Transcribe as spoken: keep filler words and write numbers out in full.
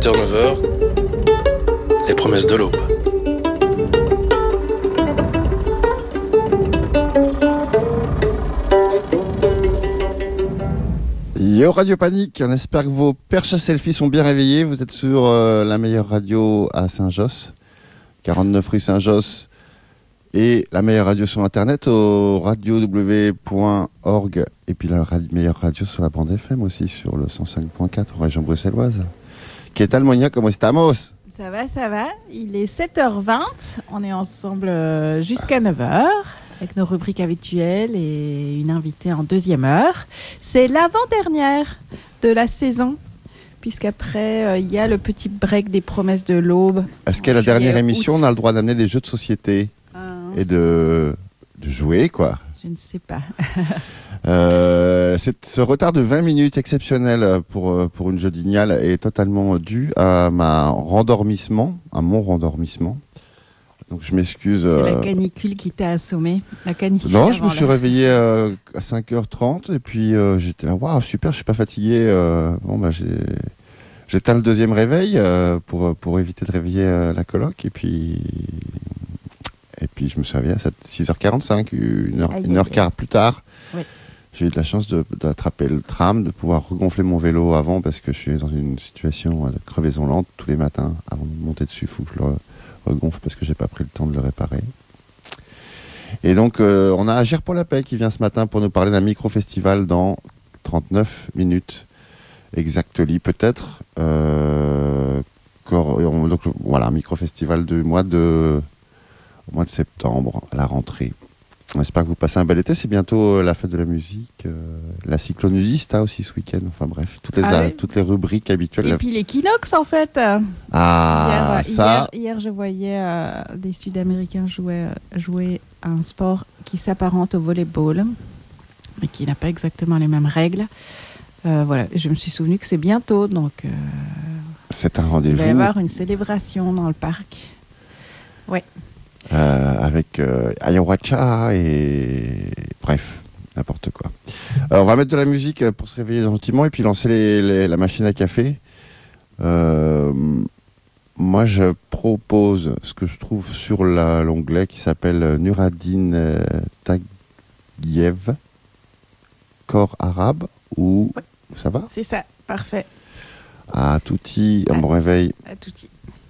huit heures neuf heures, les promesses de l'aube. Yo Radio Panique, on espère que vos perches à selfie sont bien réveillés. Vous êtes sur euh, la meilleure radio à Saint-Josse, quarante-neuf rue Saint-Josse, et la meilleure radio sur internet au radio w point org, et puis la ra- meilleure radio sur la bande F M aussi, sur le cent cinq point quatre en région bruxelloise. ¿Qué tal, Monia? ¿Cómo estamos? Ça va, ça va. Il est sept heures vingt. On est ensemble euh, jusqu'à neuf heures avec nos rubriques habituelles et une invitée en deuxième heure. C'est l'avant-dernière de la saison, puisqu'après, il euh, y a le petit break des promesses de l'aube. Est-ce qu'à la dernière émission, on a le droit d'amener des jeux de société euh, et de, de jouer, quoi? Je ne sais pas. Euh, cette, ce retard de vingt minutes exceptionnel pour, pour une jeudiniale est totalement dû à ma rendormissement, à mon rendormissement. Donc je m'excuse. C'est euh... la canicule qui t'a assommé. La canicule. Non, je me avant suis la- réveillé euh, à cinq heures trente et puis euh, j'étais là, waouh, super, je suis pas fatigué. Euh, bon, bah, j'ai, j'éteins le deuxième réveil euh, pour, pour éviter de réveiller euh, la coloc et puis. Et puis je me suis réveillé à six heures quarante-cinq, une heure, Aïe, une heure aïe, quart plus tard. Oui. J'ai eu de la chance de, d'attraper le tram, de pouvoir regonfler mon vélo avant parce que je suis dans une situation de crevaison lente tous les matins. Avant de monter dessus, il faut que je le regonfle parce que j'ai pas pris le temps de le réparer. Et donc, euh, on a Agir pour la paix qui vient ce matin pour nous parler d'un micro-festival dans trente-neuf minutes. Exactly, peut-être. Euh, cor- donc, voilà, un micro-festival du mois de, au mois de septembre, à la rentrée. On espère que vous passez un bel été. C'est bientôt euh, la fête de la musique. Euh, la cyclonudiste a aussi ce week-end. Enfin bref, toutes les, Ah a- oui. toutes les rubriques habituelles. Et puis l'équinoxe, en fait. Ah, hier, ça. hier, hier, je voyais euh, des Sud-Américains jouer, euh, jouer à un sport qui s'apparente au volleyball, mais qui n'a pas exactement les mêmes règles. Euh, voilà, je me suis souvenu que c'est bientôt, donc euh, C'est un il rendez-vous. va y avoir une célébration dans le parc. Ouais. Euh, avec euh, ayahuasca et bref, n'importe quoi. Alors, on va mettre de la musique pour se réveiller gentiment et puis lancer les, les- la machine à café. Euh, moi, je propose ce que je trouve sur la- l'onglet qui s'appelle Nuradine euh, Tagiev, corps arabe, ou Ouais. ça va? C'est ça, parfait. À touti, à mon réveil. À tout de suite.